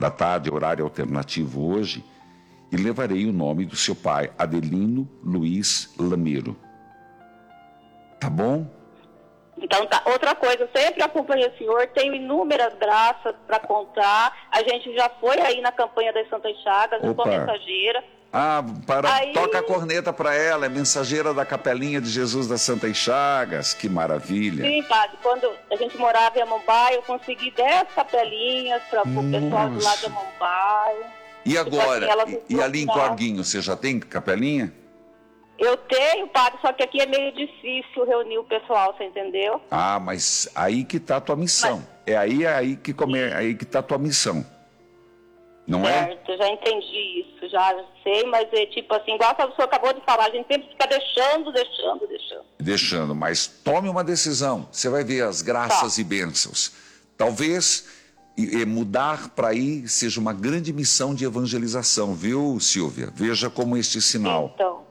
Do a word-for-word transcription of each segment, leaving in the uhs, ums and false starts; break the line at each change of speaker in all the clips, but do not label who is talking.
da tarde, horário alternativo hoje, e levarei o nome do seu pai, Adelino Luiz Lameiro. Tá bom?
Então, tá. Outra coisa, eu sempre acompanho o senhor, tenho inúmeras graças para contar. A gente já foi aí na campanha das Santas Chagas, eu sou mensageira.
Ah, para,
aí...
toca a corneta para ela, é mensageira da Capelinha de Jesus das Santas Chagas, que maravilha.
Sim, padre, quando a gente morava em Amambai, eu consegui dez capelinhas para o pessoal do lado de Amambai.
E agora, tipo assim, e, e ali em Corguinho, você já tem capelinha?
Eu tenho, padre, só que aqui é meio difícil reunir o pessoal, você entendeu?
Ah, mas aí que tá a tua missão. Mas... É aí, é aí que come... é aí que tá a tua missão. Não
certo,
é?
Certo, já entendi isso, já sei, mas é tipo assim, igual a pessoa acabou de falar, a gente sempre fica deixando, deixando, deixando.
Deixando, mas tome uma decisão, você vai ver as graças
tá.
e bênçãos. Talvez e, e mudar para aí seja uma grande missão de evangelização, viu, Silvia? Veja como este sinal.
Então,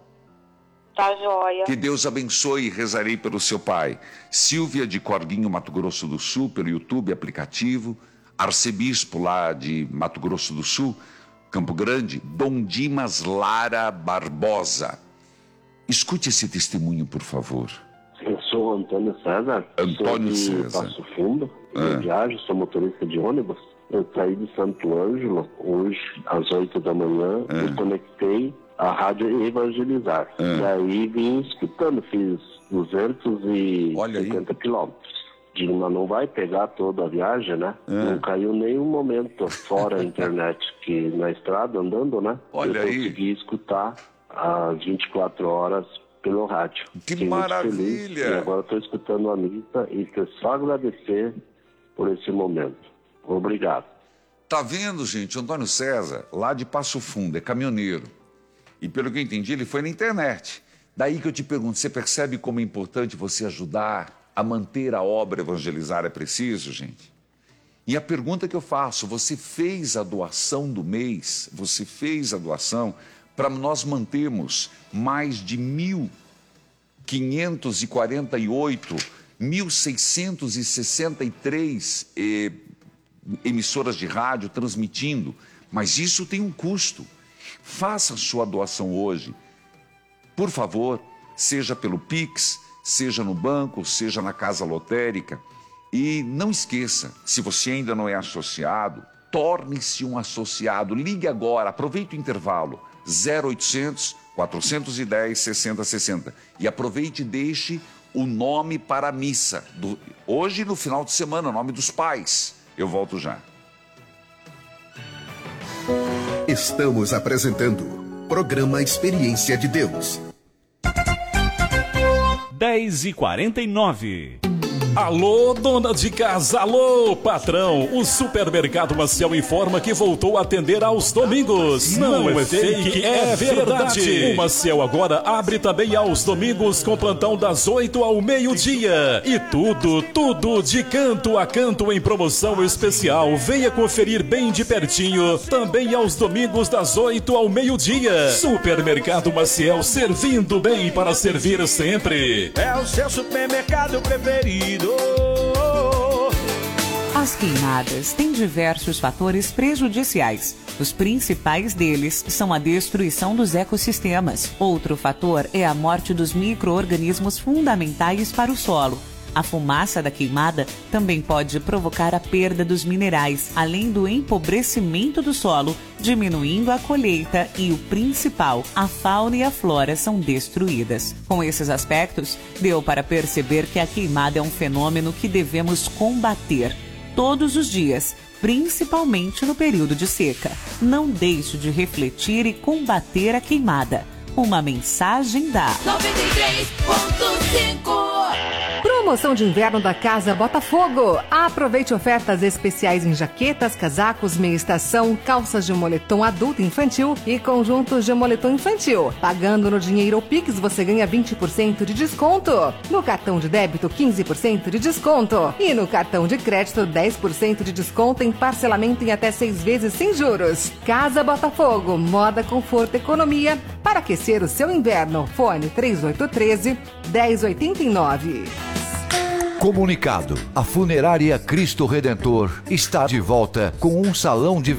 tá joia.
Que Deus abençoe e rezarei pelo seu pai. Silvia de Corguinho, Mato Grosso do Sul, pelo YouTube, aplicativo. Arcebispo lá de Mato Grosso do Sul, Campo Grande, Dom Dimas Lara Barbosa. Escute esse testemunho, por favor.
Eu sou Antônio César,
Antônio
sou de
César.
Passo Fundo,
Ah.
eu viajo, sou motorista de ônibus. Eu saí de Santo Ângelo hoje às oito da manhã
Ah.
e conectei a rádio Evangelizar.
Ah.
E aí vim escutando, fiz duzentos e cinquenta quilômetros. Digo, mas não vai pegar toda a viagem, né?
É.
Não caiu nenhum momento fora a internet, que na estrada, andando, né?
Olha
eu
aí.
consegui escutar às vinte e quatro horas pelo rádio.
Que
Fiquei muito
maravilha!
feliz, e agora estou escutando a missa e quero só agradecer por esse momento. Obrigado.
Tá vendo, gente? Antônio César, lá de Passo Fundo, é caminhoneiro. E pelo que eu entendi, ele foi na internet. Daí que eu te pergunto, você percebe como é importante você ajudar a manter a obra Evangelizar? É preciso, gente? E a pergunta que eu faço, você fez a doação do mês? Você fez a doação para nós mantermos mais de mil quinhentos e quarenta e oito, mil seiscentos e sessenta e três eh, emissoras de rádio transmitindo? Mas isso tem um custo. Faça a sua doação hoje. Por favor, seja pelo Pix, seja no banco, seja na casa lotérica. E não esqueça, se você ainda não é associado, torne-se um associado. Ligue agora, aproveite o intervalo, zero oitocentos, quatrocentos e dez, sessenta sessenta. E aproveite e deixe o nome para a missa. Do... Hoje, no final de semana, o nome dos pais. Eu volto já.
Estamos apresentando Programa Experiência de Deus.
dez e quarenta e nove. Alô, dona de casa, alô, patrão. O Supermercado Maciel informa que voltou a atender aos domingos. Não, Não é fake, é verdade. O Maciel agora abre também aos domingos com plantão das oito ao meio-dia. E tudo, tudo de canto a canto em promoção especial. Venha conferir bem de pertinho. Também aos domingos das oito ao meio-dia. Supermercado Maciel, servindo bem para servir sempre.
É o seu supermercado preferido.
As queimadas têm diversos fatores prejudiciais. Os principais deles são a destruição dos ecossistemas. Outro fator é a morte dos micro-organismos fundamentais para o solo. A fumaça da queimada também pode provocar a perda dos minerais, além do empobrecimento do solo, diminuindo a colheita e, o principal, a fauna e a flora são destruídas. Com esses aspectos, deu para perceber que a queimada é um fenômeno que devemos combater todos os dias, principalmente no período de seca. Não deixe de refletir e combater a queimada. Uma mensagem da
noventa e três ponto cinco.
Promoção de inverno da Casa Botafogo. Aproveite ofertas especiais em jaquetas, casacos, meia estação, calças de moletom adulto e infantil e conjuntos de moletom infantil. Pagando no dinheiro ou Pix, você ganha vinte por cento de desconto. No cartão de débito, quinze por cento de desconto. E no cartão de crédito, dez por cento de desconto em parcelamento em até seis vezes sem juros. Casa Botafogo. Moda, conforto, economia. Para aquecer o seu inverno. Fone três oito um três, um zero oito nove.
Comunicado: a Funerária Cristo Redentor está de volta com um salão de